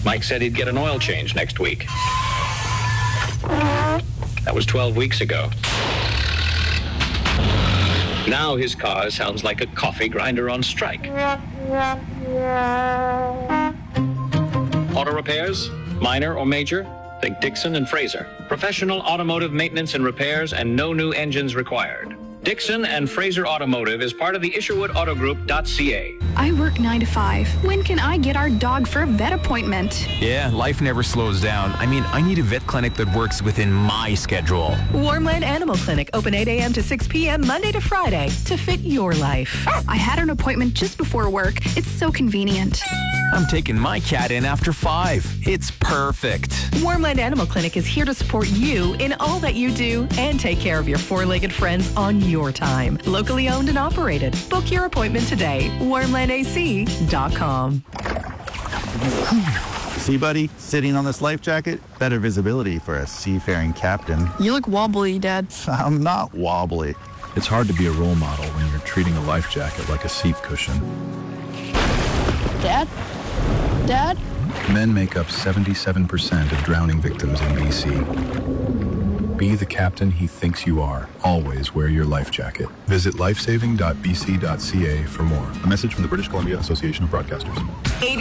Mike said he'd get an oil change next week. That was 12 weeks ago. Now his car sounds like a coffee grinder on strike. Auto repairs, minor or major? Think Dixon and Fraser. Professional automotive maintenance and repairs and no new engines required. Dixon and Fraser Automotive is part of the IsherwoodAutogroup.ca. I work 9 to 5. When can I get our dog for a vet appointment? Yeah, life never slows down. I mean, I need a vet clinic that works within my schedule. Warmland Animal Clinic, open 8 a.m. to 6 p.m. Monday to Friday to fit your life. I had an appointment just before work. It's so convenient. I'm taking my cat in after 5. It's perfect. Warmland Animal Clinic is here to support you in all that you do and take care of your four-legged friends on your time. Locally owned and operated. Book your appointment today. WarmlandAC.com. See, buddy, sitting on this life jacket, better visibility for a seafaring captain. You look wobbly, Dad. I'm not wobbly. It's hard to be a role model when you're treating a life jacket like a seat cushion. Dad? Dad? Men make up 77% of drowning victims in BC. Be the captain he thinks you are. Always wear your life jacket. Visit lifesaving.bc.ca for more. A message from the British Columbia Association of Broadcasters.